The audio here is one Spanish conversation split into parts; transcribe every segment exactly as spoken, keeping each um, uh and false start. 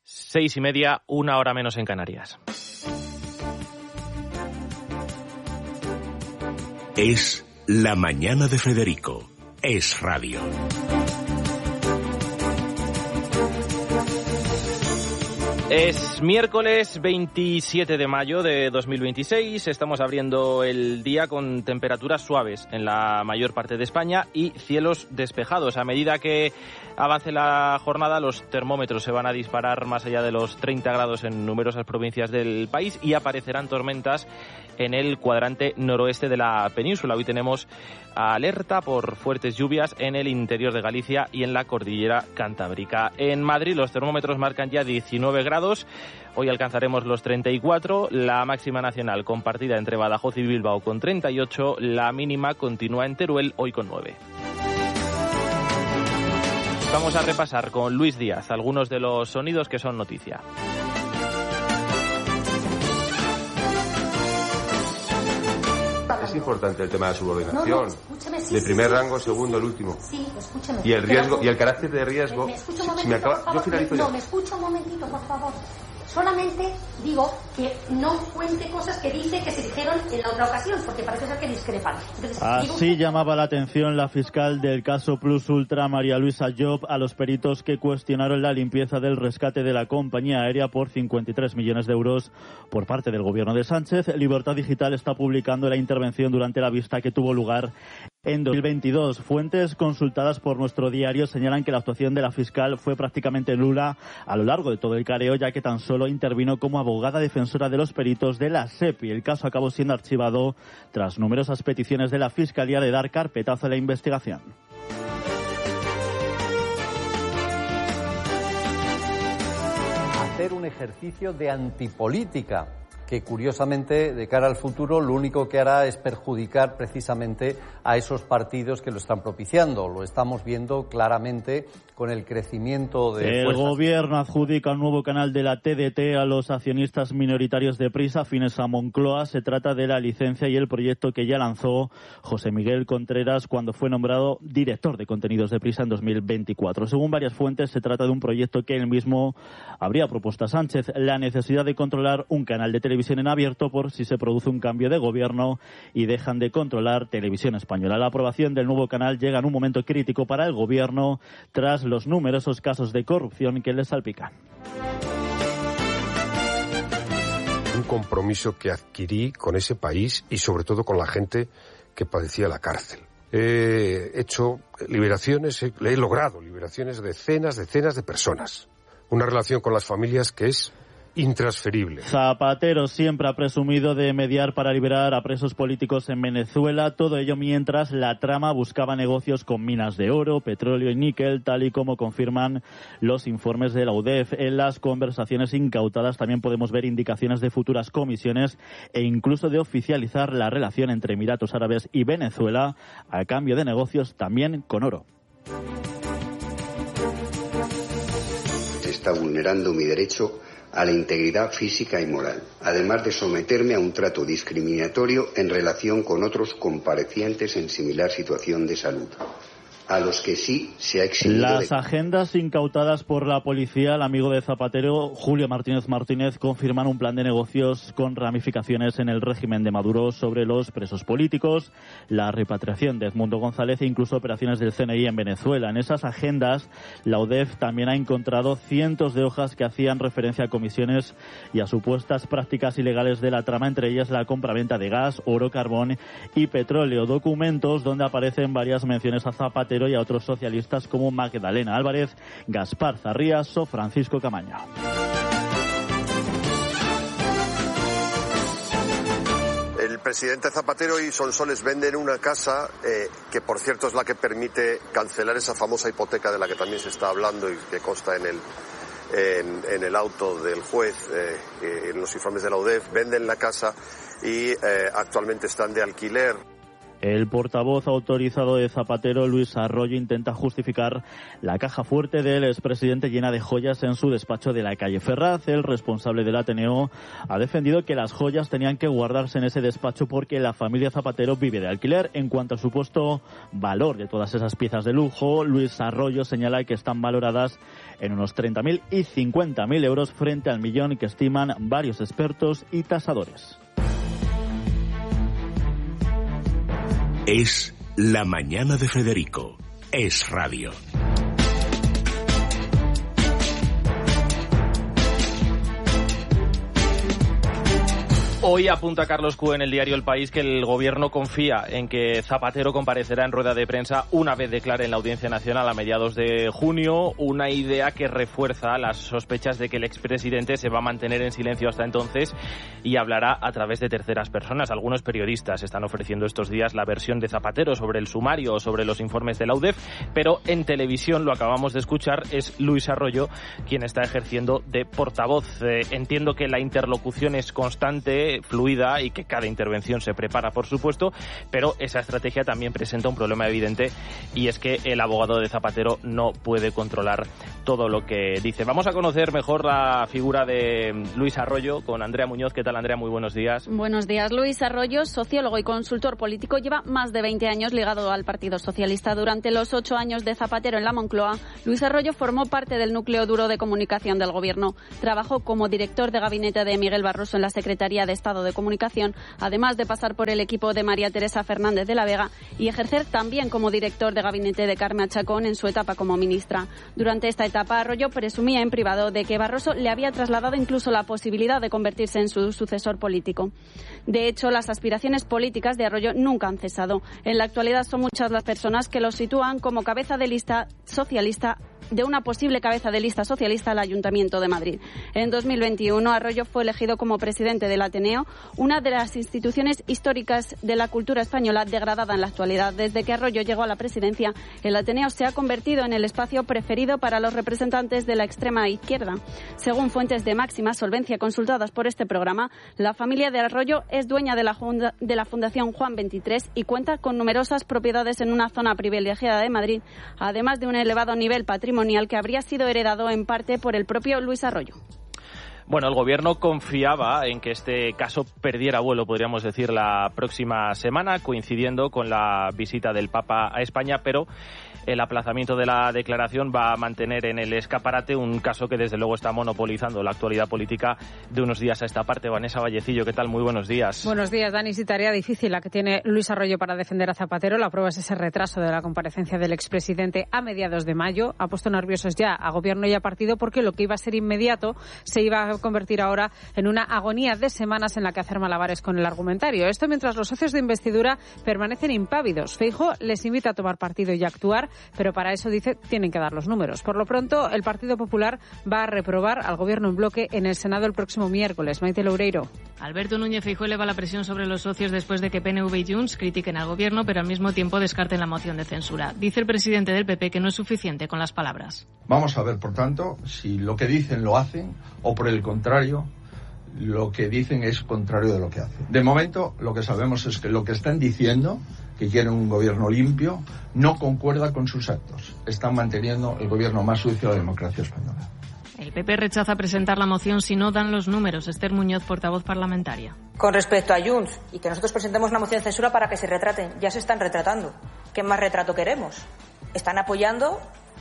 Seis y media, una hora menos en Canarias. Es la mañana de Federico. Es radio. Es miércoles veintisiete de mayo de dos mil veintiséis, estamos abriendo el día con temperaturas suaves en la mayor parte de España y cielos despejados. A medida que avance la jornada, los termómetros se van a disparar más allá de los treinta grados en numerosas provincias del país y aparecerán tormentas en el cuadrante noroeste de la península. Hoy tenemos alerta por fuertes lluvias en el interior de Galicia y en la cordillera cantábrica. En Madrid los termómetros marcan ya diecinueve grados. Hoy alcanzaremos los treinta y cuatro. La máxima nacional compartida entre Badajoz y Bilbao con treinta y ocho. La mínima continúa en Teruel hoy con nueve. Vamos a repasar con Luis Díaz algunos de los sonidos que son noticia. Es importante el tema de la subordinación. No, no, escúchame, sí, de primer sí, rango, sí, segundo, sí, el último. Sí, escúchame. Y el riesgo Pero, y el carácter de riesgo. Me, me escucha un si, momentito, si me acaba, por favor. yo finalizo no, ya. No, me escucha un momentito, por favor. Solamente digo que no cuente cosas que dice que se dijeron en la otra ocasión, porque parece ser que discrepan. Entonces, Así digo... llamaba la atención la fiscal del caso Plus Ultra, María Luisa Job, a los peritos que cuestionaron la limpieza del rescate de la compañía aérea por cincuenta y tres millones de euros por parte del gobierno de Sánchez. Libertad Digital está publicando la intervención durante la vista que tuvo lugar en dos mil veintidós. Fuentes consultadas por nuestro diario señalan que la actuación de la fiscal fue prácticamente nula a lo largo de todo el careo, ya que tan solo intervino como abogada defensora de los peritos de la SEPI. El caso acabó siendo archivado tras numerosas peticiones de la Fiscalía de dar carpetazo a la investigación. Hacer un ejercicio de antipolítica que curiosamente de cara al futuro lo único que hará es perjudicar precisamente a esos partidos que lo están propiciando. Lo estamos viendo claramente con el crecimiento de El fuerzas. gobierno adjudica un nuevo canal de la T D T a los accionistas minoritarios de Prisa, afines a Moncloa. Se trata de la licencia y el proyecto que ya lanzó José Miguel Contreras cuando fue nombrado director de contenidos de Prisa en dos mil veinticuatro. Según varias fuentes, se trata de un proyecto que él mismo habría propuesto a Sánchez, la necesidad de controlar un canal de televisión en abierto por si se produce un cambio de gobierno y dejan de controlar Televisión Española. La aprobación del nuevo canal llega en un momento crítico para el gobierno tras los numerosos casos de corrupción que les salpican. Un compromiso que adquirí con ese país y sobre todo con la gente que padecía la cárcel. He hecho liberaciones, he, he logrado liberaciones de decenas, decenas de personas. Una relación con las familias que es intransferible. Zapatero siempre ha presumido de mediar para liberar a presos políticos en Venezuela, todo ello mientras la trama buscaba negocios con minas de oro, petróleo y níquel, tal y como confirman los informes de la U D E F. En las conversaciones incautadas también podemos ver indicaciones de futuras comisiones e incluso de oficializar la relación entre Emiratos Árabes y Venezuela a cambio de negocios también con oro. Se está vulnerando mi derecho a la integridad física y moral, además de someterme a un trato discriminatorio en relación con otros comparecientes en similar situación de salud, a los que sí se ha eximido. Las de... agendas incautadas por la policía, el amigo de Zapatero, Julio Martínez Martínez, confirman un plan de negocios con ramificaciones en el régimen de Maduro sobre los presos políticos, la repatriación de Edmundo González e incluso operaciones del C N I en Venezuela. En esas agendas, la U D E F también ha encontrado cientos de hojas que hacían referencia a comisiones y a supuestas prácticas ilegales de la trama, entre ellas la compraventa de gas, oro, carbón y petróleo. Documentos donde aparecen varias menciones a Zapatero y a otros socialistas como Magdalena Álvarez, Gaspar Zarrías o Francisco Camaño. El presidente Zapatero y Sonsoles venden una casa eh, que, por cierto, es la que permite cancelar esa famosa hipoteca de la que también se está hablando y que consta en el en, en el auto del juez, eh, en los informes de la U D E F. Venden la casa y eh, actualmente están de alquiler. El portavoz autorizado de Zapatero, Luis Arroyo, intenta justificar la caja fuerte del expresidente llena de joyas en su despacho de la calle Ferraz. El responsable del Ateneo ha defendido que las joyas tenían que guardarse en ese despacho porque la familia Zapatero vive de alquiler. En cuanto al supuesto valor de todas esas piezas de lujo, Luis Arroyo señala que están valoradas en unos treinta mil y cincuenta mil euros frente al millón que estiman varios expertos y tasadores. Es La Mañana de Federico. Es Radio. Hoy apunta Carlos Cue en el diario El País que el Gobierno confía en que Zapatero comparecerá en rueda de prensa una vez declare en la Audiencia Nacional a mediados de junio, una idea que refuerza las sospechas de que el expresidente se va a mantener en silencio hasta entonces y hablará a través de terceras personas. Algunos periodistas están ofreciendo estos días la versión de Zapatero sobre el sumario o sobre los informes de la U D E F, pero en televisión, lo acabamos de escuchar, es Luis Arroyo quien está ejerciendo de portavoz. Eh, entiendo que la interlocución es constante, fluida y que cada intervención se prepara, por supuesto, pero esa estrategia también presenta un problema evidente y es que el abogado de Zapatero no puede controlar todo lo que dice. Vamos a conocer mejor la figura de Luis Arroyo con Andrea Muñoz. ¿Qué tal, Andrea? Muy buenos días. Buenos días. Luis Arroyo, sociólogo y consultor político, lleva más de veinte años ligado al Partido Socialista. Durante los ocho años de Zapatero en la Moncloa, Luis Arroyo formó parte del núcleo duro de comunicación del Gobierno. Trabajó como director de gabinete de Miguel Barroso en la Secretaría de Estado de Comunicación, además de pasar por el equipo de María Teresa Fernández de la Vega y ejercer también como director de gabinete de Carme Chacón en su etapa como ministra. Durante esta etapa, Arroyo presumía en privado de que Barroso le había trasladado incluso la posibilidad de convertirse en su sucesor político. De hecho, las aspiraciones políticas de Arroyo nunca han cesado. En la actualidad son muchas las personas que lo sitúan como cabeza de lista socialista de una posible cabeza de lista socialista al Ayuntamiento de Madrid. En dos mil veintiuno, Arroyo fue elegido como presidente del Ateneo, una de las instituciones históricas de la cultura española degradada en la actualidad. Desde que Arroyo llegó a la presidencia, el Ateneo se ha convertido en el espacio preferido para los representantes de la extrema izquierda. Según fuentes de máxima solvencia consultadas por este programa, la familia de Arroyo es dueña de la, funda- de la Fundación Juan veintitrés y cuenta con numerosas propiedades en una zona privilegiada de Madrid, además de un elevado nivel patrimonial que habría sido heredado en parte por el propio Luis Arroyo. Bueno, el Gobierno confiaba en que este caso perdiera vuelo, podríamos decir, la próxima semana, coincidiendo con la visita del Papa a España, pero el aplazamiento de la declaración va a mantener en el escaparate un caso que desde luego está monopolizando la actualidad política de unos días a esta parte. Vanessa Vallecillo, ¿qué tal? Muy buenos días. Buenos días, Dani. Sí, tarea difícil la que tiene Luis Arroyo para defender a Zapatero. La prueba es ese retraso de la comparecencia del expresidente a mediados de mayo. Ha puesto nerviosos ya a Gobierno y a partido porque lo que iba a ser inmediato se iba a convertir ahora en una agonía de semanas en la que hacer malabares con el argumentario. Esto mientras los socios de investidura permanecen impávidos. Feijóo les invita a tomar partido y a actuar, pero para eso, dice, tienen que dar los números. Por lo pronto, el Partido Popular va a reprobar al Gobierno en bloque en el Senado el próximo miércoles. Maite Loureiro. Alberto Núñez Feijóo eleva la presión sobre los socios después de que P N V y Junts critiquen al Gobierno, pero al mismo tiempo descarten la moción de censura. Dice el presidente del P P que no es suficiente con las palabras. Vamos a ver, por tanto, si lo que dicen lo hacen o, por el contrario, lo que dicen es contrario de lo que hacen. De momento, lo que sabemos es que lo que están diciendo, que quieren un gobierno limpio, no concuerda con sus actos. Están manteniendo el gobierno más sucio de la democracia española. El P P rechaza presentar la moción si no dan los números. Esther Muñoz, portavoz parlamentaria. Con respecto a Junts y que nosotros presentemos una moción de censura para que se retraten, ya se están retratando. ¿Qué más retrato queremos? Están apoyando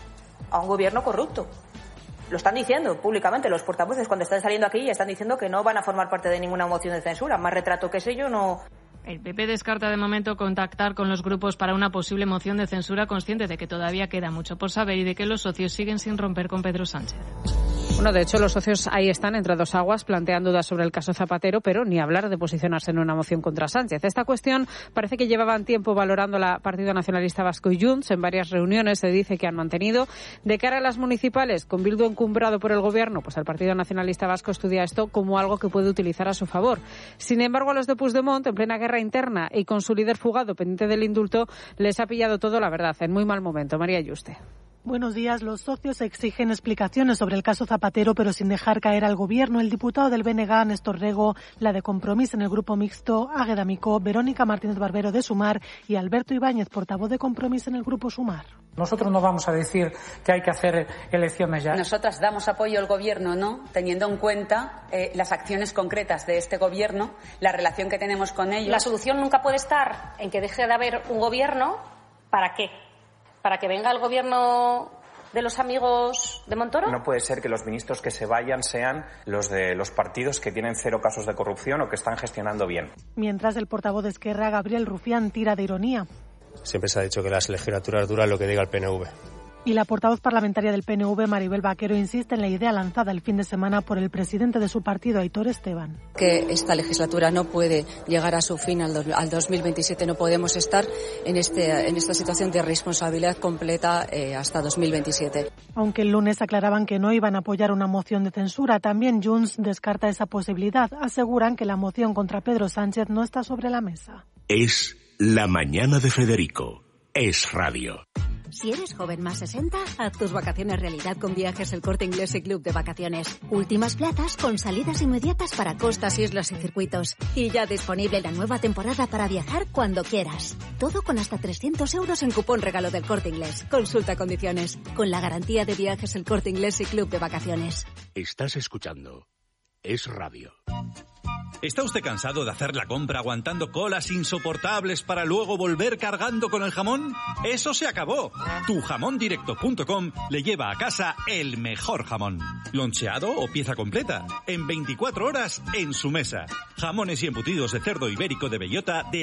a un gobierno corrupto. Lo están diciendo públicamente los portavoces cuando están saliendo aquí y están diciendo que no van a formar parte de ninguna moción de censura. Más retrato que ese yo no. El P P descarta de momento contactar con los grupos para una posible moción de censura, consciente de que todavía queda mucho por saber y de que los socios siguen sin romper con Pedro Sánchez. Bueno, de hecho, los socios ahí están entre dos aguas, plantean dudas sobre el caso Zapatero, pero ni hablar de posicionarse en una moción contra Sánchez. Esta cuestión parece que llevaban tiempo valorando la Partido Nacionalista Vasco y Junts. En varias reuniones se dice que han mantenido. De cara a las municipales, con Bildu encumbrado por el Gobierno, pues el Partido Nacionalista Vasco estudia esto como algo que puede utilizar a su favor. Sin embargo, a los de Puigdemont, en plena guerra interna y con su líder fugado pendiente del indulto, les ha pillado todo, la verdad, en muy mal momento. María Yuste. Buenos días. Los socios exigen explicaciones sobre el caso Zapatero, pero sin dejar caer al Gobierno. El diputado del B N G, Néstor Rego, la de Compromís en el Grupo Mixto, Águeda Micó, Verónica Martínez Barbero de Sumar y Alberto Ibáñez, portavoz de Compromís en el Grupo Sumar. Nosotros no vamos a decir que hay que hacer elecciones ya. Nosotras damos apoyo al Gobierno, ¿no? Teniendo en cuenta eh, las acciones concretas de este Gobierno, la relación que tenemos con ellos. La solución nunca puede estar en que deje de haber un Gobierno. ¿Para qué? ¿Para que venga el Gobierno de los amigos de Montoro? No puede ser que los ministros que se vayan sean los de los partidos que tienen cero casos de corrupción o que están gestionando bien. Mientras, el portavoz de Esquerra, Gabriel Rufián, tira de ironía. Siempre se ha dicho que las legislaturas duran lo que diga el P N V. Y la portavoz parlamentaria del P N V, Maribel Vaquero, insiste en la idea lanzada el fin de semana por el presidente de su partido, Aitor Esteban. Que esta legislatura no puede llegar a su fin al, do, al dos mil veintisiete. No podemos estar en, este, en esta situación de responsabilidad completa eh, hasta dos mil veintisiete. Aunque el lunes aclaraban que no iban a apoyar una moción de censura, también Junts descarta esa posibilidad. Aseguran que la moción contra Pedro Sánchez no está sobre la mesa. Es La Mañana de Federico. Es Radio. Si eres joven más sesenta, haz tus vacaciones realidad con Viajes El Corte Inglés y Club de Vacaciones. Últimas plazas con salidas inmediatas para costas, islas y circuitos. Y ya disponible la nueva temporada para viajar cuando quieras. Todo con hasta trescientos euros en cupón regalo del Corte Inglés. Consulta condiciones. Con la garantía de Viajes El Corte Inglés y Club de Vacaciones. Estás escuchando Es Radio. ¿Está usted cansado de hacer la compra aguantando colas insoportables para luego volver cargando con el jamón? ¡Eso se acabó! tu jamón directo punto com le lleva a casa el mejor jamón. Loncheado o pieza completa. En veinticuatro horas en su mesa. Jamones y embutidos de cerdo ibérico de bellota de